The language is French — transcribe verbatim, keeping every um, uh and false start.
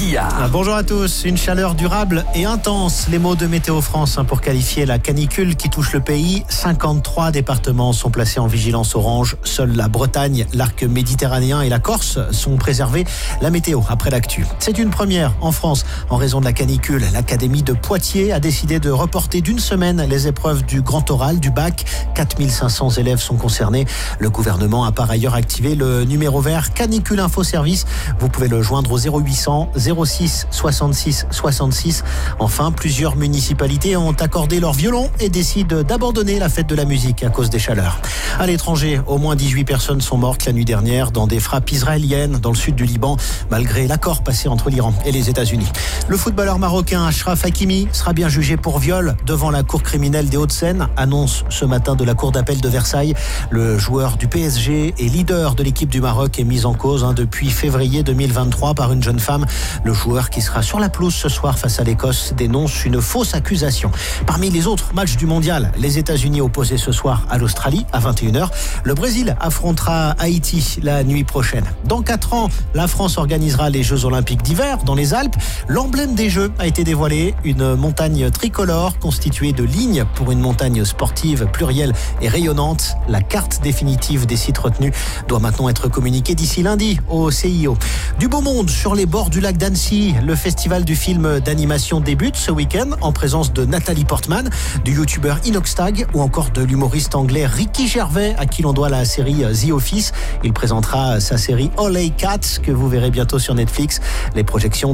Guillard. Bonjour à tous. Une chaleur durable et intense. Les mots de Météo France pour qualifier la canicule qui touche le pays. cinquante-trois départements sont placés en vigilance orange. Seule la Bretagne, l'arc méditerranéen et la Corse sont préservés. La météo après l'actu. C'est une première en France en raison de la canicule. L'Académie de Poitiers a décidé de reporter d'une semaine les épreuves du grand oral du bac. quatre mille cinq cents élèves sont concernés. Le gouvernement a par ailleurs activé le numéro vert Canicule Info Service. Vous pouvez le joindre au zéro huit cents zéro six soixante-six soixante-six. Enfin, plusieurs municipalités ont accordé leur violon et décident d'abandonner la fête de la musique à cause des chaleurs. À l'étranger, au moins dix-huit personnes sont mortes la nuit dernière dans des frappes israéliennes dans le sud du Liban, malgré l'accord passé entre l'Iran et les États-Unis. Le footballeur marocain Achraf Hakimi sera bien jugé pour viol devant la cour criminelle des Hauts-de-Seine, annonce ce matin de la cour d'appel de Versailles. Le joueur du P S G et leader de l'équipe du Maroc est mis en cause hein, depuis février deux mille vingt-trois par une jeune femme. Le joueur qui sera sur la pelouse ce soir face à l'Écosse dénonce une fausse accusation. Parmi les autres matchs du mondial, les États-Unis opposés ce soir à l'Australie à vingt et une heures. Le Brésil affrontera Haïti la nuit prochaine. Dans quatre ans, la France organisera les Jeux Olympiques d'hiver dans les Alpes. L'emblème des Jeux a été dévoilé, une montagne tricolore constituée de lignes pour une montagne sportive plurielle et rayonnante. La carte définitive des sites retenus doit maintenant être communiquée d'ici lundi au C I O. Du beau monde sur les bords du lac d'Annecy. Le festival du film d'animation débute ce week-end en présence de Nathalie Portman, du youtubeur Inoxtag ou encore de l'humoriste anglais Ricky Gervais à qui l'on doit la série The Office. Il présentera sa série All Cats que vous verrez bientôt sur Netflix. Les projections